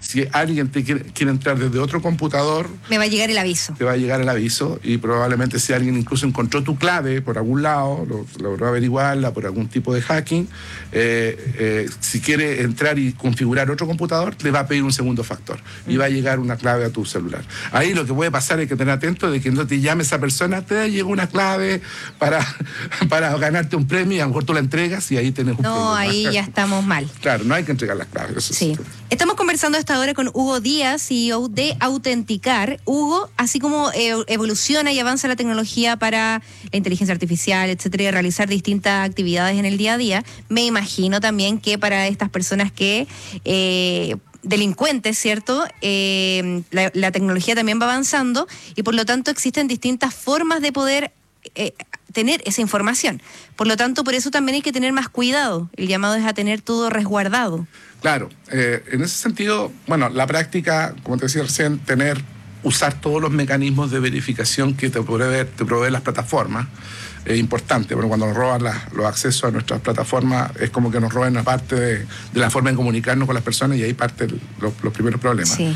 si alguien te quiere entrar desde otro computador, me va a llegar el aviso. Te va a llegar el aviso, y probablemente si alguien incluso encontró tu clave por algún lado, logró averiguarla por algún tipo de hacking, si quiere entrar y configurar otro computador, le va a pedir un segundo factor y va a llegar una clave a tu celular. Ahí lo que puede pasar es que tener atento de que no te llame esa persona, te llegó una clave para ganarte un premio, y a lo mejor tú la entregas y ahí tenés un problema. No, ahí ya estamos mal. Claro, no hay que entregar las claves. Eso sí. Estamos conversando esta hora con Hugo Díaz, CEO de Autenticar. Hugo, así como evoluciona y avanza la tecnología para la inteligencia artificial, etcétera, y realizar distintas actividades en el día a día, me imagino también que para estas personas que delincuentes, ¿cierto? La tecnología también va avanzando y por lo tanto existen distintas formas de poder tener esa información. Por lo tanto, por eso también hay que tener más cuidado. El llamado es a tener todo resguardado. Claro, en ese sentido, bueno, la práctica, como te decía recién, usar todos los mecanismos de verificación que te proveen las plataformas es importante, pero cuando nos roban los accesos a nuestras plataformas es como que nos roban una parte de la forma de comunicarnos con las personas, y ahí parten los primeros problemas. Sí.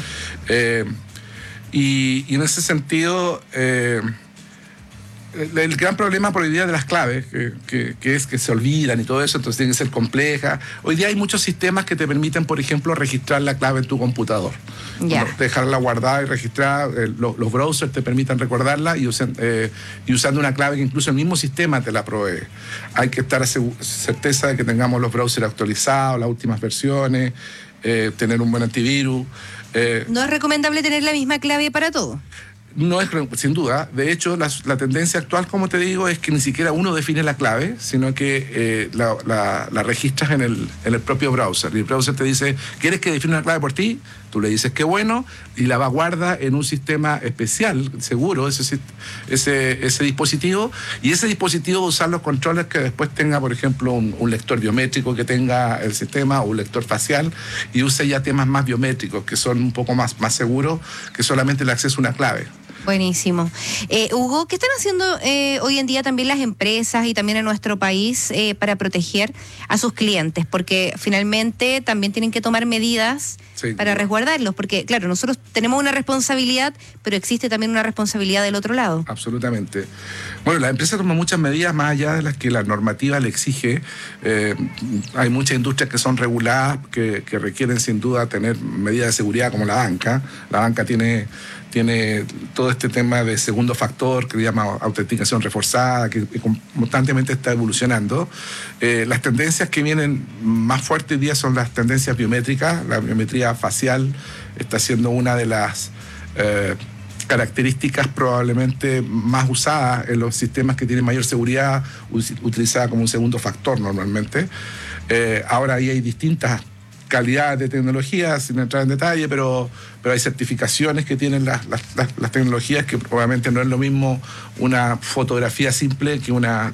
Y en ese sentido, el gran problema por hoy día de las claves, que es que se olvidan y todo eso, entonces tienen que ser complejas. Hoy día hay muchos sistemas que te permiten, por ejemplo, registrar la clave en tu computador. Yeah. Dejarla guardada y registrada. Los browsers te permiten recordarla y usando una clave que incluso el mismo sistema te la provee. Hay que estar certeza de que tengamos los browsers actualizados, las últimas versiones, tener un buen antivirus. ¿No es recomendable tener la misma clave para todo? No es, sin duda. De hecho, la tendencia actual, como te digo, es que ni siquiera uno define la clave, sino que la registras en el propio browser. Y el browser te dice, ¿quieres que define una clave por ti? Tú le dices que bueno, y la guarda en un sistema especial, seguro, ese dispositivo. Y ese dispositivo va a usar los controles que después tenga, por ejemplo, un lector biométrico que tenga el sistema, o un lector facial, y use ya temas más biométricos, que son un poco más seguros que solamente el acceso a una clave. Buenísimo. Hugo, ¿qué están haciendo hoy en día también las empresas y también en nuestro país para proteger a sus clientes? Porque finalmente también tienen que tomar medidas para resguardarlos, porque claro, nosotros tenemos una responsabilidad, pero existe también una responsabilidad del otro lado. Absolutamente. Bueno, la empresa toma muchas medidas más allá de las que la normativa le exige. Hay muchas industrias que son reguladas, que requieren sin duda tener medidas de seguridad, como la banca. La banca tiene todo este tema de segundo factor que se llama autenticación reforzada, que constantemente está evolucionando. Las tendencias que vienen más fuertes hoy día son las tendencias biométricas. La biometría facial está siendo una de las características probablemente más usadas en los sistemas que tienen mayor seguridad, utilizada como un segundo factor normalmente. Ahora ahí hay distintas calidad de tecnología, sin entrar en detalle, pero hay certificaciones que tienen las tecnologías, que obviamente no es lo mismo una fotografía simple que una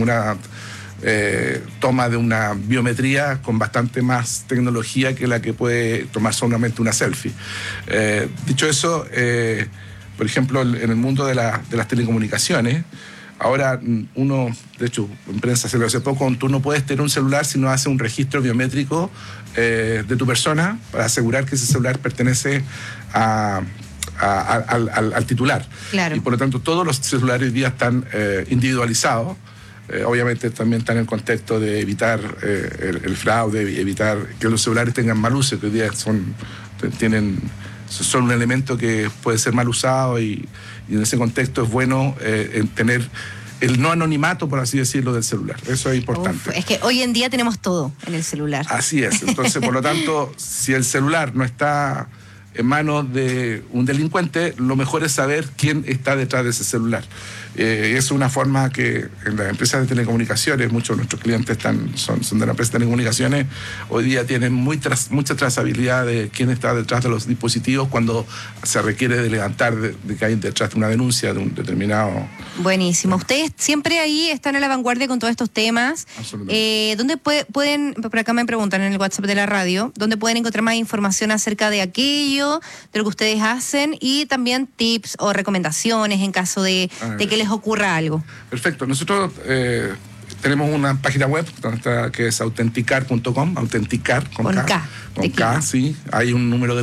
toma de una biometría con bastante más tecnología que la que puede tomar solamente una selfie. Dicho eso, por ejemplo, en el mundo de las telecomunicaciones, ahora uno, de hecho, en prensa se lo hace poco, tú no puedes tener un celular si no hace un registro biométrico de tu persona para asegurar que ese celular pertenece al titular. Claro. Y por lo tanto todos los celulares hoy día están individualizados. Obviamente también está en el contexto de evitar el fraude, y evitar que los celulares tengan mal uso, que hoy día son un elemento que puede ser mal usado, y en ese contexto es bueno tener el no anonimato, por así decirlo, del celular. Eso es importante. Es que hoy en día tenemos todo en el celular. Así es. Entonces, por lo tanto, si el celular no está en manos de un delincuente, lo mejor es saber quién está detrás de ese celular. Es una forma que en las empresas de telecomunicaciones, muchos de nuestros clientes son de la empresa de telecomunicaciones, hoy día tienen mucha trazabilidad de quién está detrás de los dispositivos cuando se requiere de levantar de que hay detrás de una denuncia de un determinado... Buenísimo. Ustedes siempre ahí están a la vanguardia con todos estos temas. Absolutamente. ¿Dónde pueden, por acá me preguntan en el WhatsApp de la radio, dónde pueden encontrar más información acerca de aquello, de lo que ustedes hacen, y también tips o recomendaciones en caso de que les ocurra algo? Perfecto. Nosotros tenemos una página web que es autenticar.com, autenticar con K. Con K, sí. Hay un número de